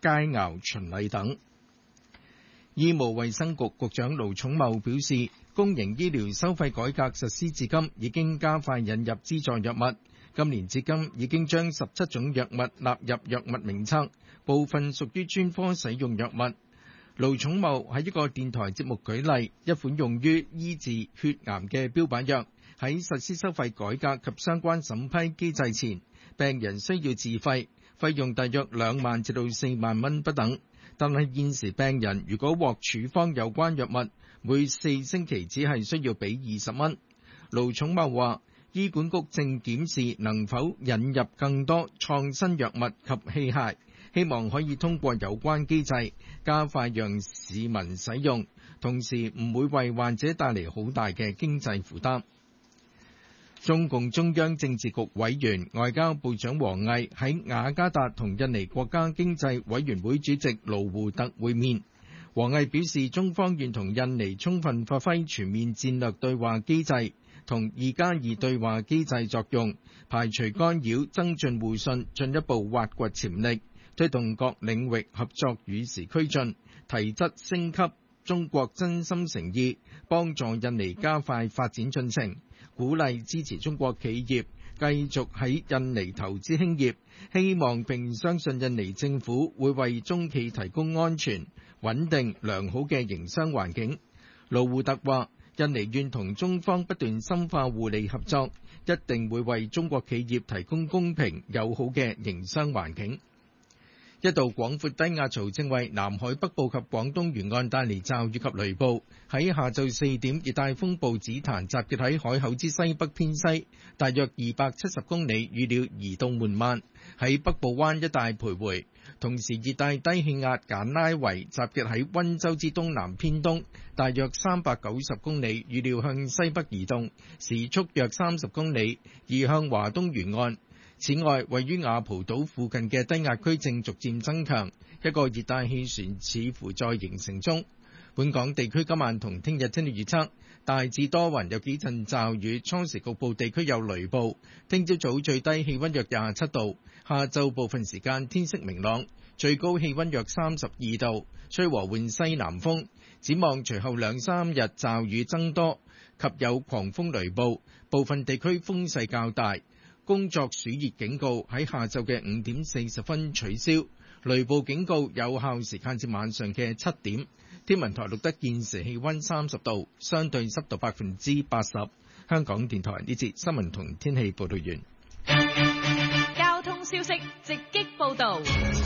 佳肴巡禮等。醫務衛生局局長盧寵茂表示，公營醫療收費改革實施至今，已經加快引入資助藥物。今年至今已經將17種藥物納入藥物名冊，部分屬於專科使用藥物。盧寵茂喺一個電台節目舉例，一款用於醫治血癌嘅標靶藥，喺實施收費改革及相關審批機制前，病人需要自費，費用大約2萬至到4萬蚊不等。但係現時病人如果獲處方有關藥物，每4星期只係需要俾20蚊。盧寵茂話，醫管局正檢視能否引入更多創新藥物及器械，希望可以通過有關機制加快讓市民使用，同時唔會為患者帶嚟好大嘅經濟負擔。中共中央政治局委員外交部長王毅喺雅加達同印尼國家經濟委員會主席盧胡特會面。王毅表示，中方願同印尼充分發揮全面戰略對話機制同2+2對話機制作用，排除干擾，增進互信，進一步挖掘潛力，推動各領域合作與時俱進，提質升級。中國真心誠意幫助印尼加快發展進程，鼓勵支持中國企業繼續喺印尼投資興業，希望並相信印尼政府會為中企提供安全、穩定、良好嘅營商環境。盧胡特話，印尼願同中方不斷深化互利合作，一定會為中國企業提供公平友好嘅營商環境。一道廣闊低壓槽正為南海北部及廣東沿岸帶嚟驟雨及雷暴。喺下晝4點，熱帶風暴紫檀集結喺海口之西北偏西，大約270公里，預料移動緩慢，喺北部灣一帶徘徊。同時，熱帶低氣壓簡拉維集結喺溫州之東南偏東，大約390公里，預料向西北移動，時速約30公里，移向華東沿岸。此外，位於雅蒲島附近嘅低壓區正逐漸增強，一個熱帶氣旋似乎在形成中。本港地區今晚同聽日天氣預測，大致多雲，有幾陣驟雨，初時局部地區有雷暴。聽朝早最低氣溫約27度，下晝部分時間天色明朗，最高氣溫約32度，吹和緩西南風。展望隨後2-3日驟雨增多及有狂風雷暴，部分地區風勢較大。工作暑熱警告喺下晝嘅5點40分取消，雷暴警告有效時間至晚上嘅7點。天文台錄得現時氣溫30度，相對濕度80%。香港電台呢節新聞同天氣報道完。 交通消息直擊報道。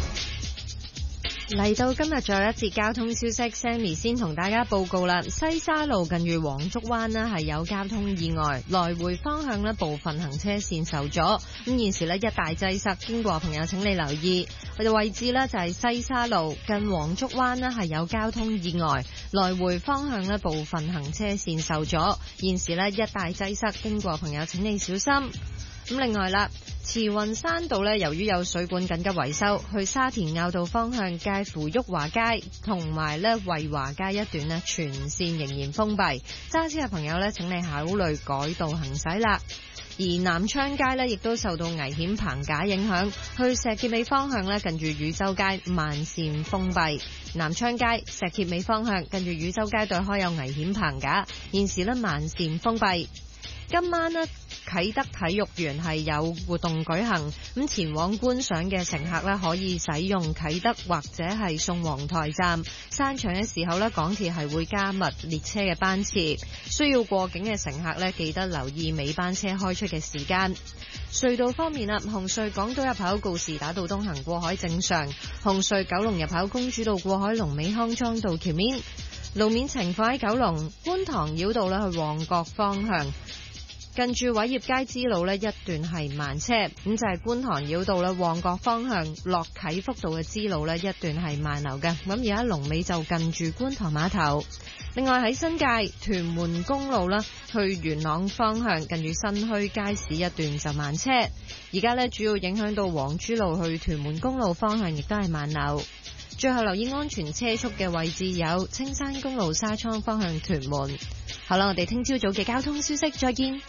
嚟到今日再一節交通消息 ，Sammy 先同大家報告啦。西沙路近住黃竹灣呢係有交通意外，來回方向呢部分行車線受阻。咁現時呢一大擠塞，經過朋友請你留意。我哋位置呢就係西沙路近黃竹灣呢係有交通意外，來回方向呢部分行車線受阻。現時呢一大擠塞，經過朋友請你小心。咁另外啦，慈雲山道呢由於有水管緊急維修，去沙田坳道方向介乎裕華街同埋呢惠華街一段呢全線仍然封閉，揸車嘅朋友呢請你考慮改道行駛啦。而南昌街呢亦都受到危險棚架影響，去石硤尾方向呢近住汝州街慢線封閉。南昌街石硤尾方向近住汝州街對開有危險棚架，現時呢慢線封閉。今晚呢啟德體育園係有活動舉行，咁前往觀賞嘅乘客呢可以使用啟德或者係宋皇臺站。散場嘅時候呢，港鐵係會加密列車嘅班次，需要過境嘅乘客呢記得留意尾班車開出嘅時間。隧道方面啦，紅隧港島入口告士打道東行過海正常，紅隧九龍入口公主道過海龍尾康莊道橋面。路面情況喺九龍觀塘繞道呢去旺角方向，近住偉業街支路呢一段係慢車，咁就係觀塘繞道呢旺角方向落啟福道嘅支路呢一段係慢流嘅，咁而家龍尾就近住觀塘碼頭。另外喺新界屯門公路呢去元朗方向近住新墟街市一段就慢車，而家呢主要影響到黃珠路去屯門公路方向亦都係慢流。最後留意安全車速嘅位置有青山公路沙涌方向屯門。好啦，我哋聽朝早嘅交通消息再見。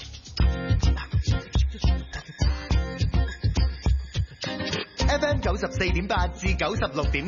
FM 94.8至96.9